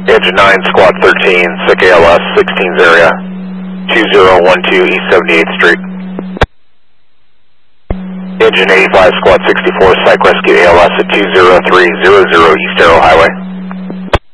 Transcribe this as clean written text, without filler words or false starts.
Engine 9, Squad 13, SIC ALS, 16's area, 2012 East 78th Street. Engine 85, Squad 64, Psych Rescue ALS at 20300 East Arrow Highway.